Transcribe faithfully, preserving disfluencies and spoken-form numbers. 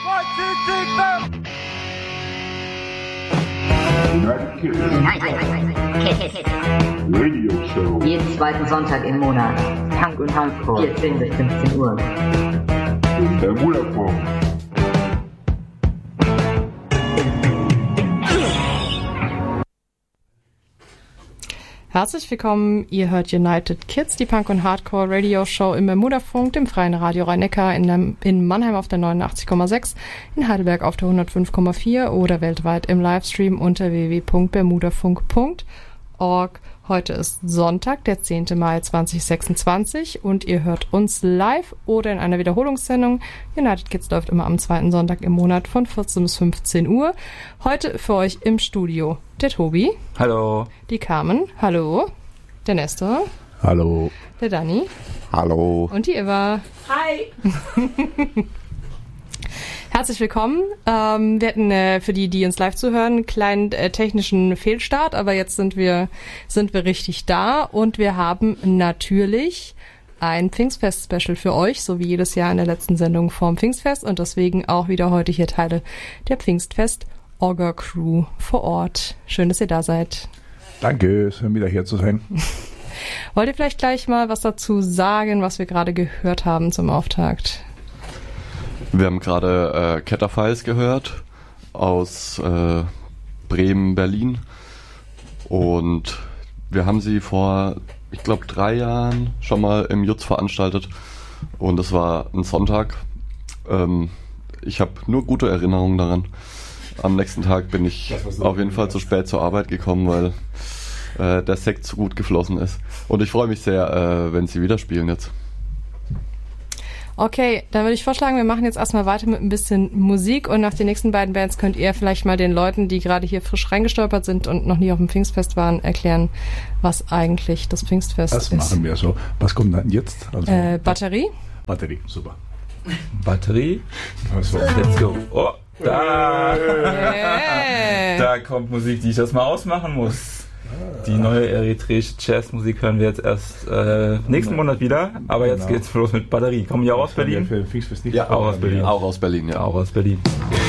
United Kids. United Kids. Radio Show. Jeden zweiten Sonntag im Monat. Punk und Hardcore. vierzehn bis fünfzehn Uhr. Im Bermuda-Funk. Herzlich willkommen, ihr hört United Kids, die Punk- und Hardcore-Radio-Show im Bermuda-Funk, dem freien Radio Rhein-Neckar, in, in Mannheim auf der neunundachtzig Komma sechs, in Heidelberg auf der hundertfünf Komma vier oder weltweit im Livestream unter w w w punkt bermudafunk punkt org. Heute ist Sonntag, der zehnten Mai zweitausendsechsundzwanzig und ihr hört uns live oder in einer Wiederholungssendung. United Kids läuft immer am zweiten Sonntag im Monat von vierzehn bis fünfzehn Uhr. Heute für euch im Studio der Tobi. Hallo. Die Carmen. Hallo. Der Nestor. Hallo. Der Dani. Hallo. Und die Eva. Hi. Herzlich willkommen. Ähm, wir hatten äh, für die, die uns live zuhören, einen kleinen äh, technischen Fehlstart, aber jetzt sind wir sind wir richtig da und wir haben natürlich ein Pfingstfest-Special für euch, so wie jedes Jahr in der letzten Sendung vorm Pfingstfest und deswegen auch wieder heute hier Teile der Pfingstfest-Orga-Crew vor Ort. Schön, dass ihr da seid. Danke, schön wieder hier zu sein. Wollt ihr vielleicht gleich mal was dazu sagen, was wir gerade gehört haben zum Auftakt? Wir haben gerade äh, Catterfiles gehört aus äh, Bremen, Berlin und wir haben sie vor, ich glaube, drei Jahren schon mal im Jutz veranstaltet und es war ein Sonntag. Ähm, ich habe nur gute Erinnerungen daran. Am nächsten Tag bin ich auf jeden Fall zu spät zur Arbeit gekommen, weil äh, der Sekt zu gut geflossen ist und ich freue mich sehr, äh, wenn sie wieder spielen jetzt. Okay, dann würde ich vorschlagen, wir machen jetzt erstmal weiter mit ein bisschen Musik und nach den nächsten beiden Bands könnt ihr vielleicht mal den Leuten, die gerade hier frisch reingestolpert sind und noch nie auf dem Pfingstfest waren, erklären, was eigentlich das Pfingstfest das ist. Das machen wir so. Was kommt dann jetzt? Also äh, Batterie. Batterie, super. Batterie. Also. Let's go. Oh, da. Yeah. Da kommt Musik, die ich erstmal ausmachen muss. Die neue eritreische Jazzmusik hören wir jetzt erst äh, nächsten Monat wieder, aber jetzt genau. geht's los mit Batterie. Kommen die auch aus Berlin? Für Pfingstfest nicht. Ja, auch aus Berlin. Auch aus Berlin, ja. Auch aus Berlin.